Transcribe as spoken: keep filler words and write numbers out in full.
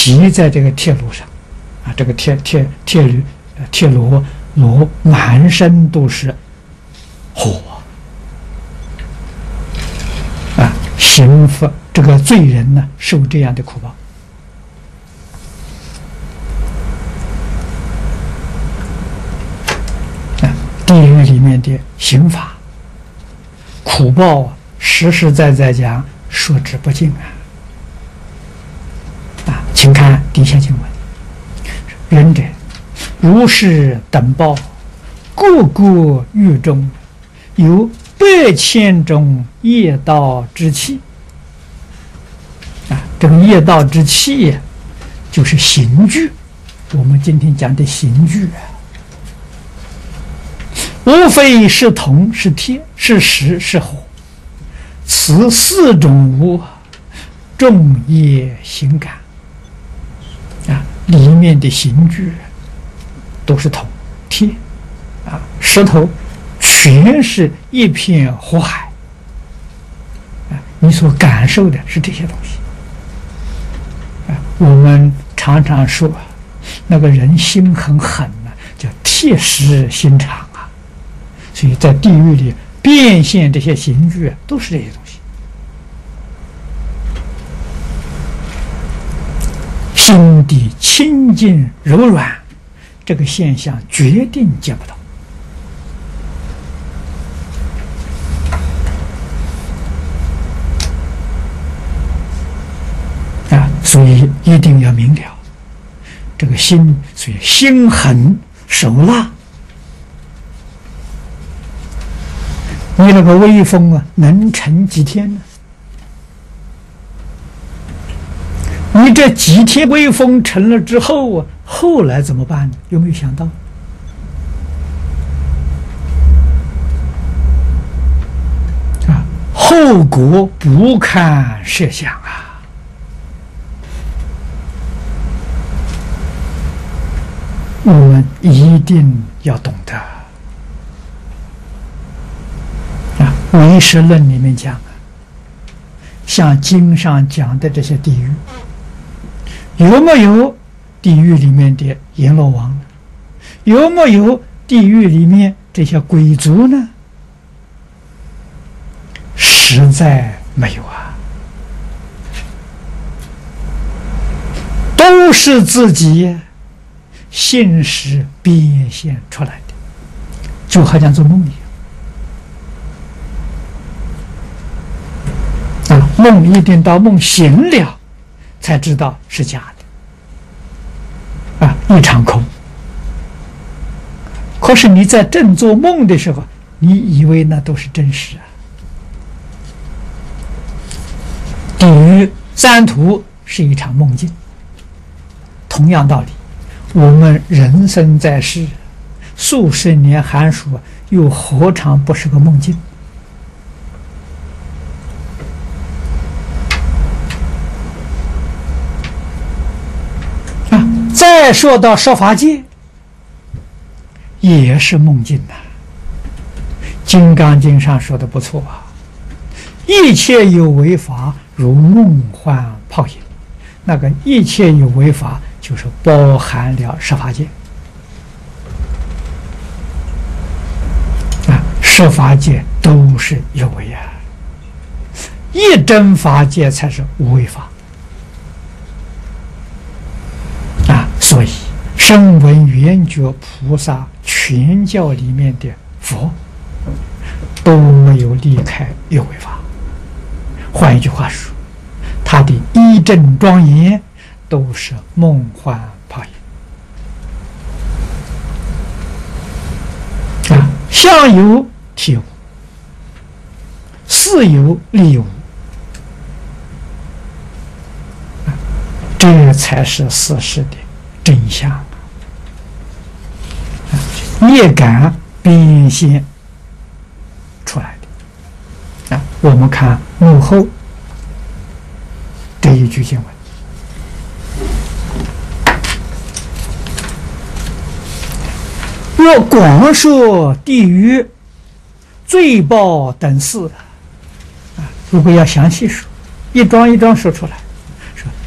骑在这个铁路上，啊，这个铁铁铁驴、呃、铁罗罗满身都是火，啊，刑罚这个罪人呢受这样的苦报。啊，地狱里面的刑罚、苦报啊，实实在在讲，说之不尽啊。啊，请看底下经文：仁者，如是等报，个个狱中有百千种业道之气。啊，这个业道之气就是刑具，我们今天讲的刑具啊，无非是铜、是铁、是石、是火，此四种物众业行感。啊，里面的刑具都是铜、铁，啊，石头全是一片火海，啊，你所感受的是这些东西。啊，我们常常说，那个人心很狠呐、啊，叫铁石心肠啊。所以在地狱里变现这些刑具、啊、都是这些东西。心地清净柔软，这个现象决定见不到。啊，所以一定要明了，这个心，所以心狠手辣。你那个威风啊，能撑几天呢？你这几天威风成了之后啊，后来怎么办呢？有没有想到？啊，后果不堪设想啊！我们一定要懂得。啊，《唯识论》里面讲啊，像经上讲的这些地狱。有没有地狱里面的阎罗王呢？有没有地狱里面这些鬼族呢？实在没有啊，都是自己现实变现出来的，就好像做梦一样。啊，梦一定到梦醒了才知道是假的，啊，一场空。可是你在正做梦的时候，你以为那都是真实啊。地狱三途是一场梦境，同样道理，我们人生在世，数十年寒暑，又何尝不是个梦境？再说到设法界，也是梦境呐、啊。《金刚经》上说的不错啊，一切有为法如梦幻泡影。那个一切有为法就是包含了设法界啊，设法界都是有为啊，一真法界才是无为法。所以，声闻缘觉菩萨全教里面的佛都没有离开有为法。换一句话说，他的一正庄严都是梦幻泡影啊，相有体无，事有力无，这才是事实的真相，业感变现出来的啊！我们看幕后这一句经文：若广说地狱、罪报等事啊，如果要详细说，一桩一桩说出来，